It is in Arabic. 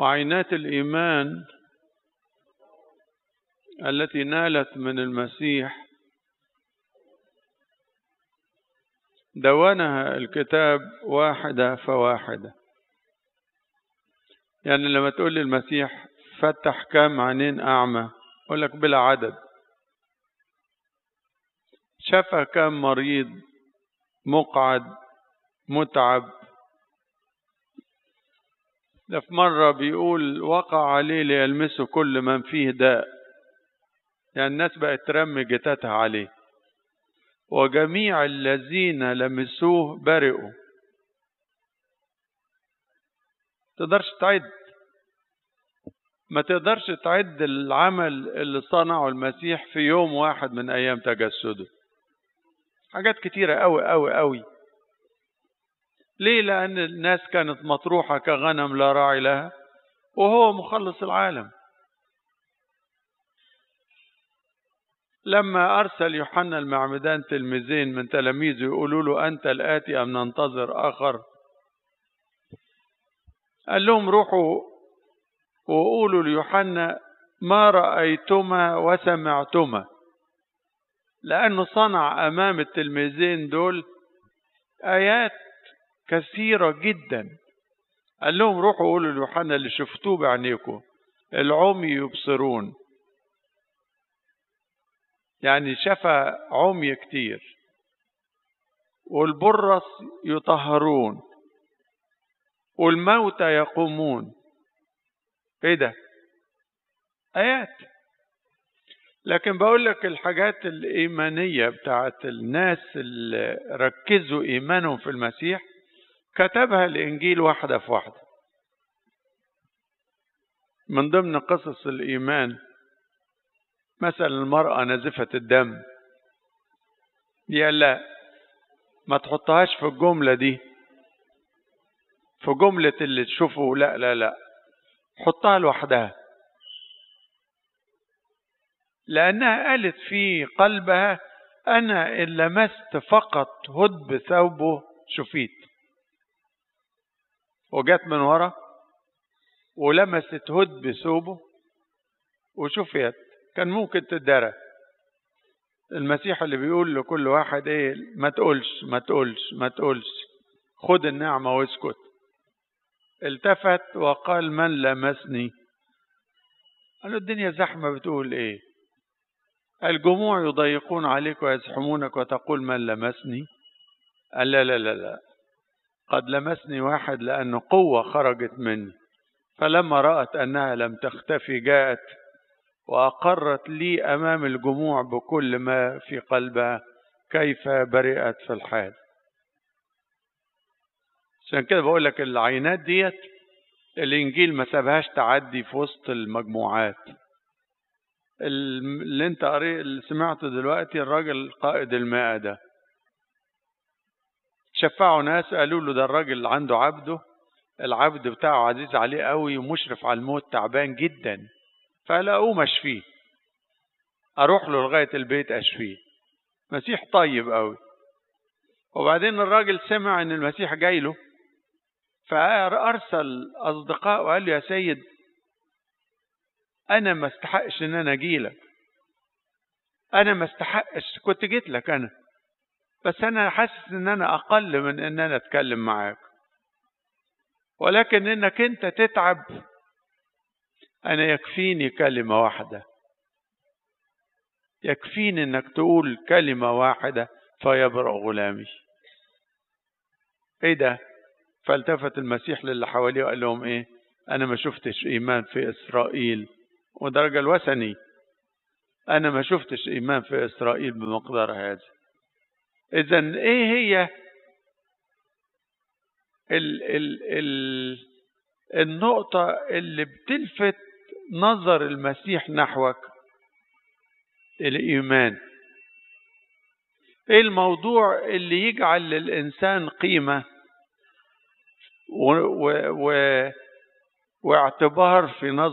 وعينات الإيمان التي نالت من المسيح دونها الكتاب واحدة فواحدة. يعني لما تقول لي المسيح فتح كام عينين أعمى أقول لك بلا عدد. شفى كام مريض مقعد متعب. ده في مرة بيقول وقع عليه ليلمسه كل من فيه داء. يعني الناس بقت ترمي جتاتها عليه. وجميع الذين لمسوه برئوا. تقدرش تعد. ما تقدرش تعد العمل اللي صنعه المسيح في يوم واحد من أيام تجسده. حاجات كتيرة أوي أوي أوي. ليه؟ لأن الناس كانت مطروحة كغنم لا راعي لها وهو مخلص العالم. لما أرسل يوحنا المعمدان تلميذين من تلاميذه يقولوا له أنت الآتي أم ننتظر آخر؟ قال لهم روحوا وقولوا ليوحنا ما رأيتما وسمعتما، لأنه صنع أمام التلميذين دول آيات كثيرة جدا. قال لهم روحوا قولوا ليوحنا اللي شفتوه بعينيكم، العمي يبصرون. يعني شفى عمي كتير، والبرص يطهرون، والموتى يقومون. ايه ده؟ آيات. لكن بقول لك الحاجات الإيمانية بتاعت الناس اللي ركزوا إيمانهم في المسيح كتبها الإنجيل واحدة في واحدة. من ضمن قصص الإيمان مثلا المرأة نزفة الدم دي، لا ما تحطهاش في الجملة دي، في جملة اللي تشوفه، لا لا لا، حطها لوحدها. لأنها قالت في قلبها أنا إن لمست فقط هدب ثوبه شفيت. وجت من ورا ولمست هدب ثوبه وشفيت. كان ممكن تدرى. المسيح اللي بيقول لكل واحد ايه، ما تقولش ما تقولش ما تقولش، خد النعمة واسكت. التفت وقال من لمسني؟ قالوا الدنيا زحمة بتقول ايه؟ الجموع يضيقون عليك ويزحمونك وتقول من لمسني؟ قال لا لا لا لا، قد لمسني واحد لأن قوة خرجت مني. فلما رأت أنها لم تختفي جاءت وأقرت لي أمام الجموع بكل ما في قلبها كيف برئت في الحال. عشان كده بقول لك العينات ديت الإنجيل ما سابهاش تعدي في وسط المجموعات. اللي انت اللي سمعته دلوقتي الراجل قائد الماء ده شفعوا ناس قالوا له ده الراجل اللي عنده عبده، العبد بتاعه عزيز عليه قوي ومشرف على الموت تعبان جدا، فلاقوه اشفيه، اروح له لغايه البيت اشفيه. مسيح طيب قوي. وبعدين الراجل سمع ان المسيح جاي له فارسل اصدقاء وقال له يا سيد انا ما استحقش ان انا اجي لك، انا ما استحقش، كنت جيت لك انا، بس انا حاسس ان انا اقل من ان انا اتكلم معاك، ولكن انك انت تتعب انا يكفيني كلمة واحدة، يكفيني انك تقول كلمة واحدة فيبرأ غلامي. ايه ده؟ فالتفت المسيح للي حواليه وقال لهم ايه؟ انا ما شفتش ايمان في اسرائيل، وده راجل وثني، انا ما شفتش ايمان في اسرائيل بمقدار هذا. اذا ايه هي النقطة اللي بتلفت نظر المسيح نحوك؟ الإيمان. ايه الموضوع اللي يجعل للإنسان قيمة واعتبار في نظر